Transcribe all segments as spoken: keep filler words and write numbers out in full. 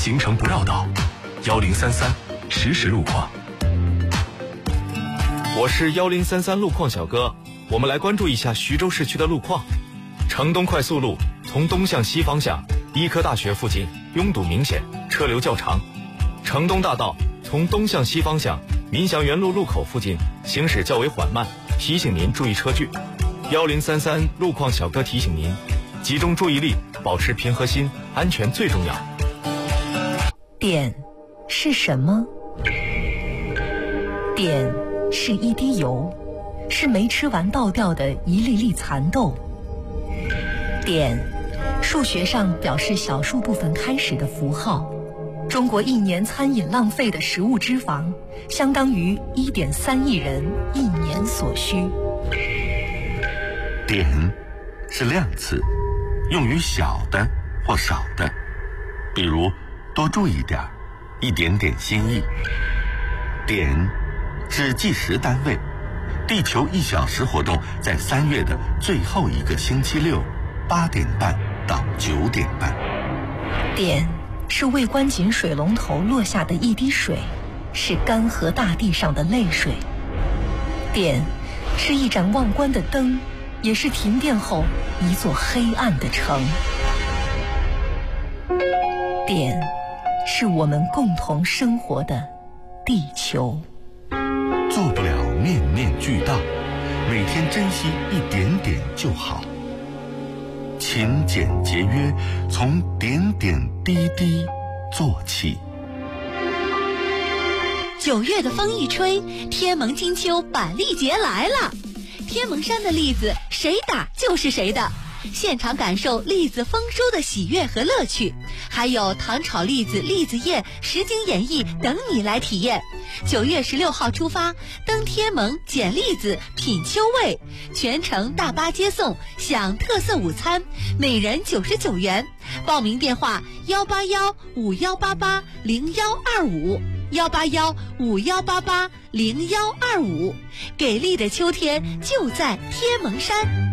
行程不绕道，幺零三三实时路况。 我是幺零三三路况小哥，我们来关注一下徐州市区的路况。城东快速路从东向西方向，医科大学附近拥堵明显，车流较长。城东大道从东向西方向，民祥园路路口附近行驶较为缓慢，提醒您注意车距。幺零三三路况小哥提醒您，集中注意力，保持平和心，安全最重要。 碘是什么？碘是一滴油，是没吃完倒掉的一粒粒蚕豆。碘，数学上表示小数部分开始的符号。中国一年餐饮浪费的食物脂肪，相当于 一点三亿人一年所需。 碘是量词，用于小的或少的，比如多注意点，一点点心意。碘是计时单位，地球一小时活动在三月的最后一个星期六，八点半到九点半。 碘是未关紧水龙头落下的一滴水，是干涸大地上的泪水。碘是一盏忘关的灯，也是停电后一座黑暗的城。碘是我们共同生活的地球。 做不了面面俱到，每天珍惜一点点就好。勤俭节约，从点点滴滴做起。 九月的风一吹，天蒙金秋板栗节来了。天蒙山的栗子，谁打就是谁的。现场感受栗子丰收的喜悦和乐趣，还有糖炒栗子、栗子宴、实景演绎等你来体验。九月十六号出发，登天蒙捡栗子品秋味，全程大巴接送，享特色午餐，每人九十九元。报名电话幺八幺五幺八八零幺二五幺八幺五幺八八零幺二五。给力的秋天就在天蒙山。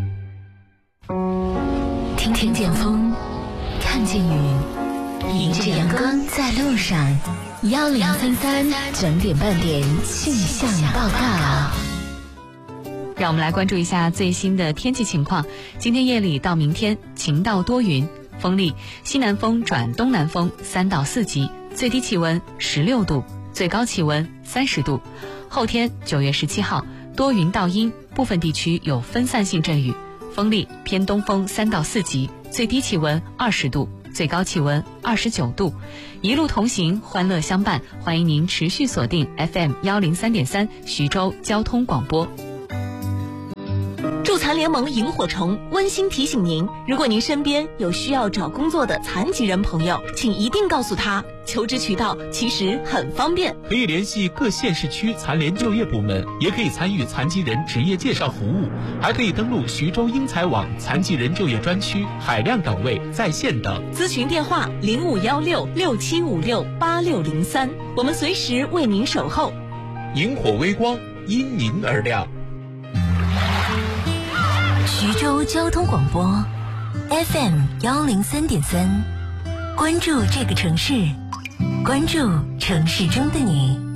听听见风，看见雨，迎着阳光在路上。幺零三三整点半点气象报告。 让我们来关注一下最新的天气情况。今天夜里到明天晴到多云，风力西南风转东南风三到四级，最低气温十六度，最高气温三十度。后天九月十七号多云到阴，部分地区有分散性阵雨，风力偏东风三到四级，最低气温二十度，最高气温二十九度。一路同行，欢乐相伴，欢迎您持续锁定 F M 幺零三点三徐州交通广播。 助残联盟萤火虫温馨提醒您，如果您身边有需要找工作的残疾人朋友，请一定告诉他，求职渠道其实很方便， 可以联系各县市区残联就业部门，也可以参与残疾人职业介绍服务，还可以登录徐州英才网残疾人就业专区，海量岗位在线等。 咨询电话零五幺六六七五六八六零三，我们随时为您守候。 萤火微光，因您而亮。 徐州交通广播 F M 幺零三点三，关注这个城市，关注城市中的你。